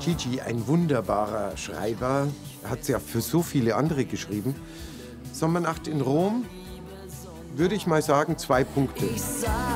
Gigi, ein wunderbarer Schreiber, hat es ja für so viele andere geschrieben. Sommernacht in Rom, würde ich mal sagen, 2 Punkte.